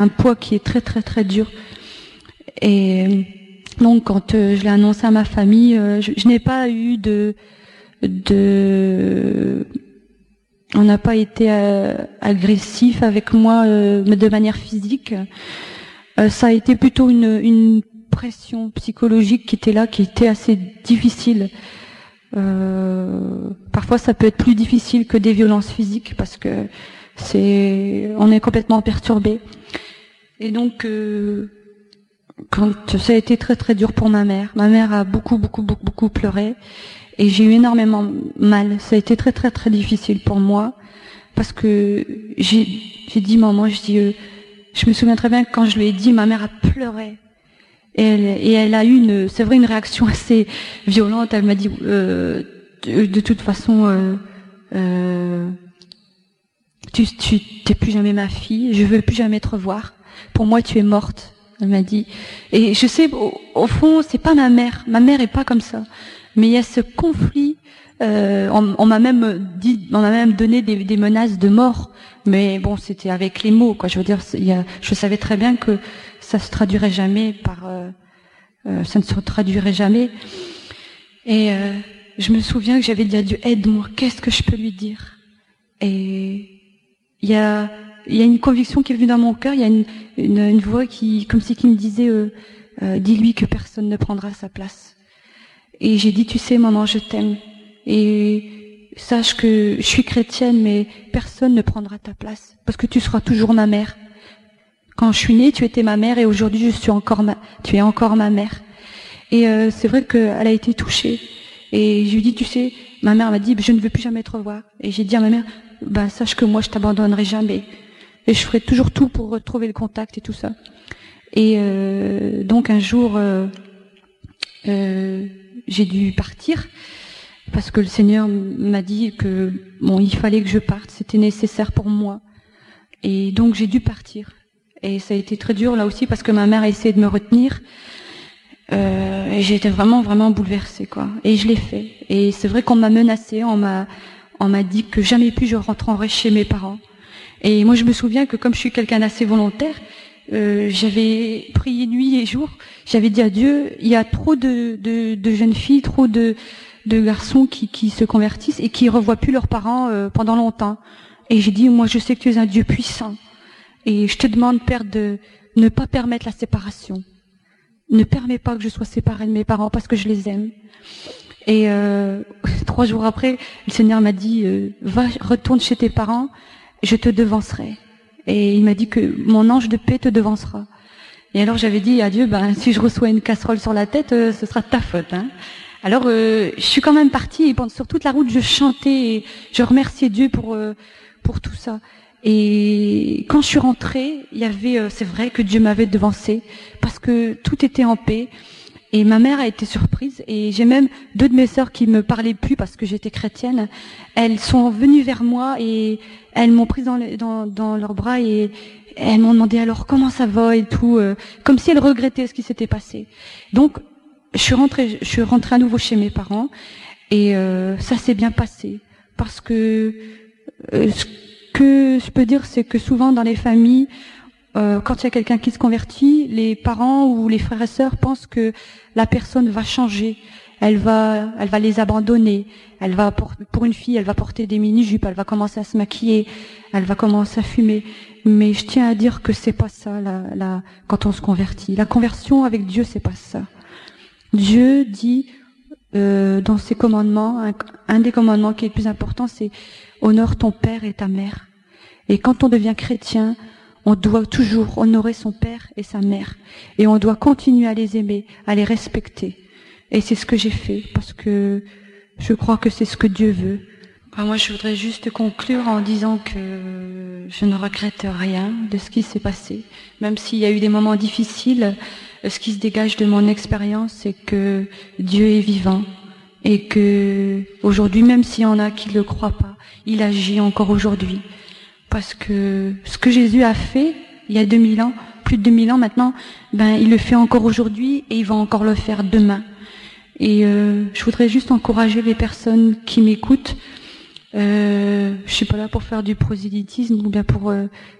un poids qui est très très très dur. Et donc quand je l'ai annoncé à ma famille, je n'ai pas eu on n'a pas été agressif avec moi, mais de manière physique. Ça a été plutôt une pression psychologique qui était là, qui était assez difficile. Parfois ça peut être plus difficile que des violences physiques parce que on est complètement perturbé. Et donc quand ça a été très très dur pour ma mère a beaucoup pleuré et j'ai eu énormément mal. Ça a été très très très difficile pour moi parce que j'ai dit maman, je me souviens très bien que quand je lui ai dit, ma mère a pleuré. Et elle a eu c'est vrai, une réaction assez violente. Elle m'a dit, de toute façon, tu t'es plus jamais ma fille, je veux plus jamais te revoir. Pour moi, tu es morte. Elle m'a dit. Et je sais, au fond, c'est pas ma mère. Ma mère est pas comme ça. Mais il y a ce conflit. On m'a même donné des menaces de mort. Mais bon, c'était avec les mots, quoi. Je veux dire, je savais très bien que ça se traduirait jamais ça ne se traduirait jamais. Et je me souviens que j'avais dit à Dieu, aide-moi, qu'est-ce que je peux lui dire? Et il y a une conviction qui est venue dans mon cœur, il y a une voix qui me disait, dis-lui que personne ne prendra sa place. Et j'ai dit, tu sais, maman, je t'aime. Et sache que je suis chrétienne, mais personne ne prendra ta place, parce que tu seras toujours ma mère. Quand je suis née, tu étais ma mère, et aujourd'hui, tu es encore ma mère. Et c'est vrai qu'elle a été touchée. Et je lui dis, tu sais, ma mère m'a dit, je ne veux plus jamais te revoir. Et j'ai dit à ma mère, sache que moi, je t'abandonnerai jamais. Et je ferai toujours tout pour retrouver le contact et tout ça. Et donc un jour, j'ai dû partir. Parce que le Seigneur m'a dit que il fallait que je parte, c'était nécessaire pour moi. Et donc j'ai dû partir. Et ça a été très dur là aussi parce que ma mère a essayé de me retenir. Et j'ai été vraiment bouleversée, quoi. Et je l'ai fait. Et c'est vrai qu'on m'a menacée, on m'a dit que jamais plus je rentrerai chez mes parents. Et moi je me souviens que comme je suis quelqu'un d'assez volontaire, j'avais prié nuit et jour. J'avais dit à Dieu, il y a trop de jeunes filles, trop de garçons qui se convertissent et qui revoient plus leurs parents pendant longtemps. Et j'ai dit, moi je sais que tu es un Dieu puissant. Et je te demande, Père, de ne pas permettre la séparation. Ne permets pas que je sois séparée de mes parents parce que je les aime. Et 3 jours après, le Seigneur m'a dit, va, retourne chez tes parents, je te devancerai. Et il m'a dit que mon ange de paix te devancera. Et alors j'avais dit à Dieu, si je reçois une casserole sur la tête, ce sera de ta faute, hein. Alors je suis quand même partie et sur toute la route je chantais et je remerciais Dieu pour tout ça. Et quand je suis rentrée, il y avait, c'est vrai que Dieu m'avait devancée parce que tout était en paix. Et ma mère a été surprise et j'ai même 2 de mes sœurs qui me parlaient plus parce que j'étais chrétienne. Elles sont venues vers moi et elles m'ont prise dans leurs bras et elles m'ont demandé alors comment ça va et tout, comme si elles regrettaient ce qui s'était passé. Donc je suis rentrée à nouveau chez mes parents et ça s'est bien passé parce que ce que je peux dire, c'est que souvent dans les familles, quand il y a quelqu'un qui se convertit, les parents ou les frères et sœurs pensent que la personne va changer. Elle va les abandonner. Pour une fille, elle va porter des mini-jupes, elle va commencer à se maquiller, elle va commencer à fumer. Mais je tiens à dire que c'est pas ça, quand on se convertit. La conversion avec Dieu, c'est pas ça. Dieu dit, dans ses commandements, un des commandements qui est le plus important, c'est honore ton père et ta mère. Et quand on devient chrétien, on doit toujours honorer son père et sa mère. Et on doit continuer à les aimer, à les respecter. Et c'est ce que j'ai fait, parce que je crois que c'est ce que Dieu veut. Moi, je voudrais juste conclure en disant que je ne regrette rien de ce qui s'est passé. Même s'il y a eu des moments difficiles, ce qui se dégage de mon expérience, c'est que Dieu est vivant. Et que aujourd'hui, même s'il y en a qui ne le croient pas, il agit encore aujourd'hui. Parce que ce que Jésus a fait, il y a 2000 ans, plus de 2000 ans maintenant, il le fait encore aujourd'hui et il va encore le faire demain. Et je voudrais juste encourager les personnes qui m'écoutent. Je suis pas là pour faire du prosélytisme ou bien pour